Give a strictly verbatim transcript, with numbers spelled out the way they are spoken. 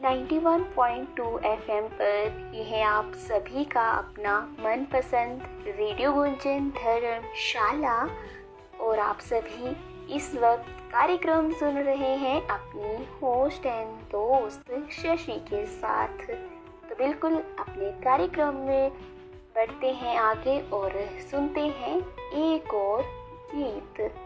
Ninety one point two FM पर ये है आप सभी का अपना मनपसंद रेडियो गुंजन धर्मशाला। और आप सभी इस वक्त कार्यक्रम सुन रहे हैं अपनी होस्ट एंड दोस्त शशि के साथ। तो बिल्कुल अपने कार्यक्रम में बढ़ते हैं आगे और सुनते हैं एक और गीत।